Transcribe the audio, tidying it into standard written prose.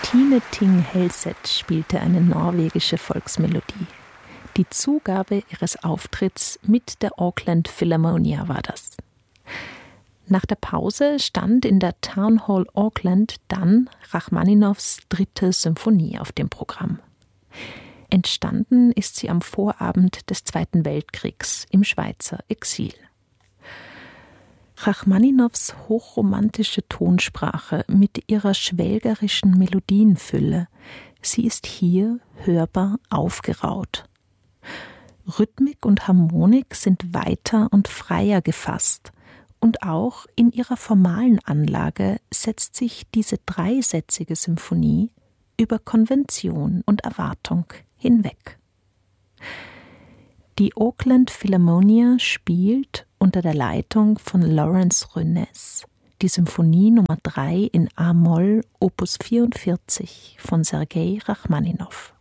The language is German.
Tine Ting Helseth spielte eine norwegische Volksmelodie. Die Zugabe ihres Auftritts mit der Auckland Philharmonia war das. Nach der Pause stand in der Town Hall Auckland dann Rachmaninows 3. Symphonie auf dem Programm. Entstanden ist sie am Vorabend des Zweiten Weltkriegs im Schweizer Exil. Rachmaninows hochromantische Tonsprache mit ihrer schwelgerischen Melodienfülle, sie ist hier hörbar aufgeraut. Rhythmik und Harmonik sind weiter und freier gefasst und auch in ihrer formalen Anlage setzt sich diese dreisätzige Symphonie über Konvention und Erwartung hinweg. Die Auckland Philharmonia spielt unter der Leitung von Lawrence Renes die Symphonie Nummer 3 in A-Moll Opus 44 von Sergei Rachmaninow.